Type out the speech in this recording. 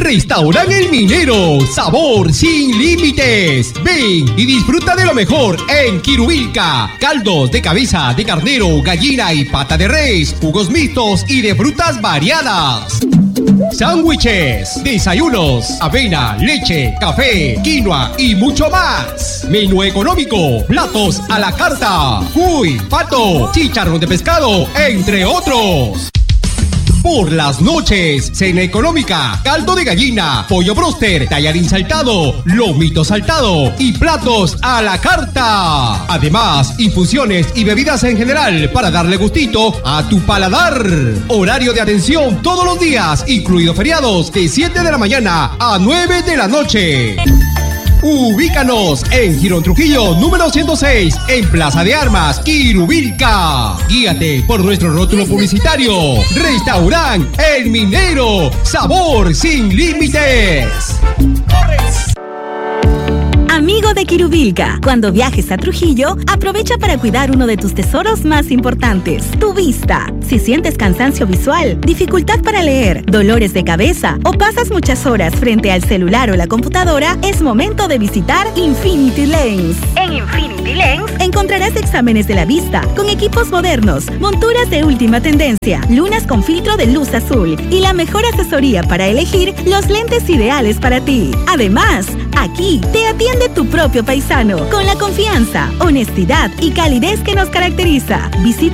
Restaurante El Minero, sabor sin límites. Ven y disfruta de lo mejor en Quirubilca. Caldos de cabeza de carnero, gallina y pata de res, jugos mixtos y de frutas variadas. Sándwiches, desayunos, avena, leche, café, quinoa y mucho más. Menú económico, platos a la carta, cuy, pato, chicharrón de pescado, entre otros. Por las noches, cena económica, caldo de gallina, pollo bróster, tallarín saltado, lomito saltado y platos a la carta. Además, infusiones y bebidas en general para darle gustito a tu paladar. Horario de atención todos los días, incluidos feriados, de 7 de la mañana a 9 de la noche. Ubícanos en Girón Trujillo, número 106, en Plaza de Armas, Quirubilca. Guíate por nuestro rótulo publicitario. Restaurante El Minero, sabor sin límites. Amigo de Quirubilca, cuando viajes a Trujillo, aprovecha para cuidar uno de tus tesoros más importantes, tu vista. Si sientes cansancio visual, dificultad para leer, dolores de cabeza o pasas muchas horas frente al celular o la computadora, es momento de visitar Infinity Lens. En Infinity Lens encontrarás exámenes de la vista con equipos modernos, monturas de última tendencia, lunas con filtro de luz azul y la mejor asesoría para elegir los lentes ideales para ti. Además, aquí te atiende tu propio paisano con la confianza, honestidad y calidez que nos caracteriza. Visita